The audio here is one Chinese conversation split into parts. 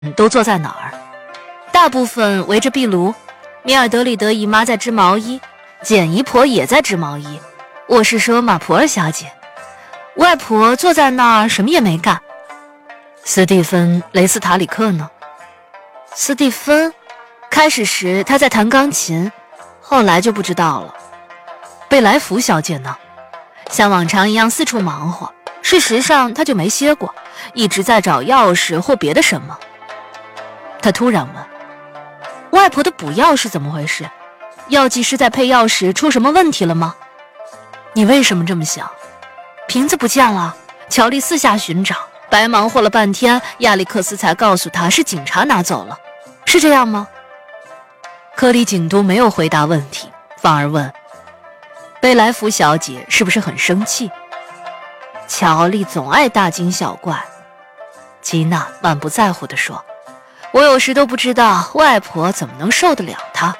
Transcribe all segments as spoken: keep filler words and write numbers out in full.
都坐在哪儿？大部分围着壁炉。米尔德里德姨妈在织毛衣，简姨婆也在织毛衣。我是说马普尔小姐。外婆坐在那儿什么也没干。斯蒂芬·雷斯塔里克呢？斯蒂芬，开始时他在弹钢琴，后来就不知道了。贝莱福小姐呢？像往常一样四处忙活，事实上他就没歇过，一直在找钥匙或别的什么。他突然问：外婆的补药是怎么回事？药剂师在配药时出什么问题了吗？你为什么这么想？瓶子不见了，乔丽四下寻找，白忙活了半天，亚历克斯才告诉他是警察拿走了，是这样吗？科里警督没有回答问题，反而问：贝莱福小姐是不是很生气？乔丽总爱大惊小怪。吉娜满不在乎地说：我有时都不知道外婆怎么能受得了她。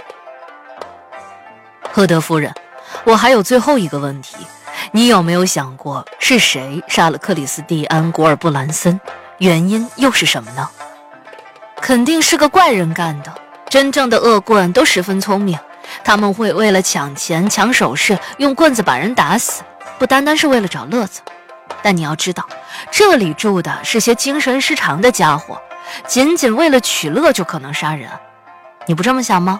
赫德夫人，我还有最后一个问题，你有没有想过是谁杀了克里斯蒂安·古尔布兰森？原因又是什么呢？肯定是个怪人干的。真正的恶棍都十分聪明，他们会为了抢钱、抢首饰，用棍子把人打死，不单单是为了找乐子。但你要知道，这里住的是些精神失常的家伙，仅仅为了取乐就可能杀人。你不这么想吗？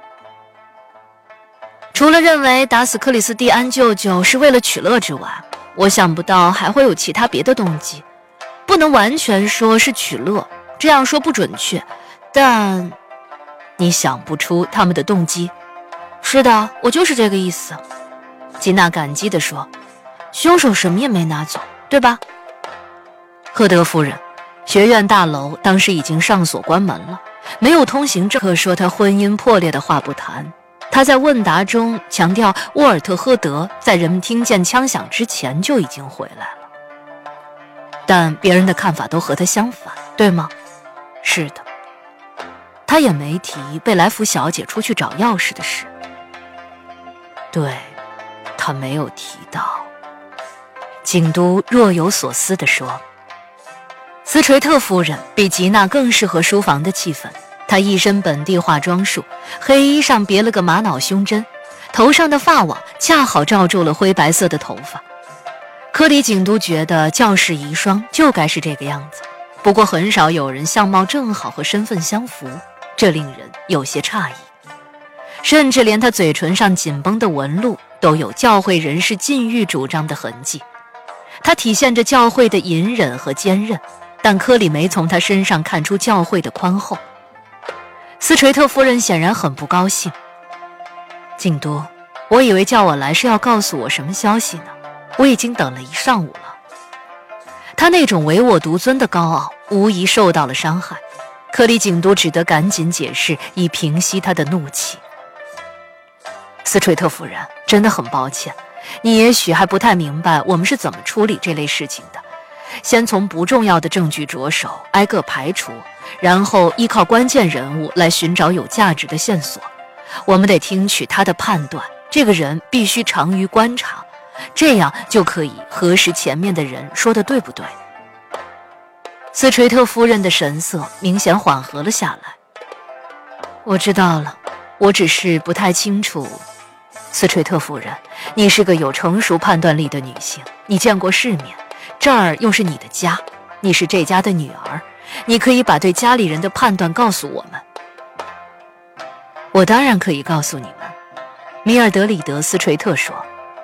除了认为打死克里斯蒂安舅舅是为了取乐之外，我想不到还会有其他别的动机。不能完全说是取乐，这样说不准确，但你想不出他们的动机？是的，我就是这个意思。吉娜感激地说：凶手什么也没拿走，对吧？赫德夫人，学院大楼当时已经上锁关门了，没有通行证，可说他婚姻破裂的话不谈。他在问答中强调沃尔特·赫德在人们听见枪响之前就已经回来了，但别人的看法都和他相反，对吗？是的。他也没提贝莱福小姐出去找钥匙的事。对，他没有提到。警督若有所思地说：斯垂特夫人比吉娜更适合书房的气氛。她一身本地化妆术，黑衣上别了个玛瑙胸针，头上的发网恰好罩住了灰白色的头发。科里警督觉得教士遗孀就该是这个样子，不过很少有人相貌正好和身份相符，这令人有些诧异。甚至连他嘴唇上紧绷的纹路都有教会人士禁欲主张的痕迹。他体现着教会的隐忍和坚韧，但科里没从他身上看出教会的宽厚。斯垂特夫人显然很不高兴。警督，我以为叫我来是要告诉我什么消息呢？我已经等了一上午了。他那种唯我独尊的高傲无疑受到了伤害，科里警督只得赶紧解释，以平息他的怒气。斯垂特夫人，真的很抱歉，你也许还不太明白我们是怎么处理这类事情的。先从不重要的证据着手，挨个排除，然后依靠关键人物来寻找有价值的线索。我们得听取他的判断，这个人必须长于观察，这样就可以核实前面的人说的对不对。斯垂特夫人的神色明显缓和了下来。我知道了，我只是不太清楚。斯垂特夫人，你是个有成熟判断力的女性，你见过世面，这儿又是你的家，你是这家的女儿，你可以把对家里人的判断告诉我们。我当然可以告诉你们，米尔德里德·斯垂特说。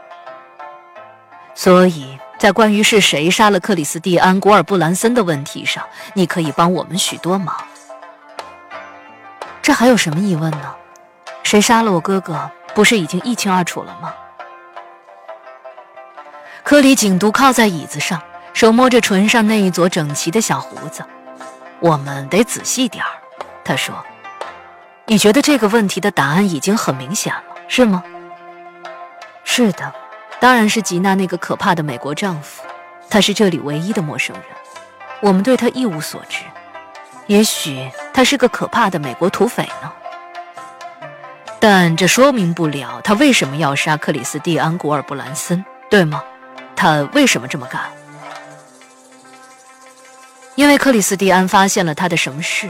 所以在关于是谁杀了克里斯蒂安·古尔布兰森的问题上，你可以帮我们许多忙。这还有什么疑问呢？谁杀了我哥哥，不是已经一清二楚了吗？科里警督靠在椅子上，手摸着唇上那一撮整齐的小胡子。我们得仔细点儿，他说。你觉得这个问题的答案已经很明显了，是吗？是的，当然是吉娜那个可怕的美国丈夫，他是这里唯一的陌生人，我们对他一无所知。也许他是个可怕的美国土匪呢，但这说明不了他为什么要杀克里斯蒂安·古尔布兰森，对吗？他为什么这么干？因为克里斯蒂安发现了他的什么事？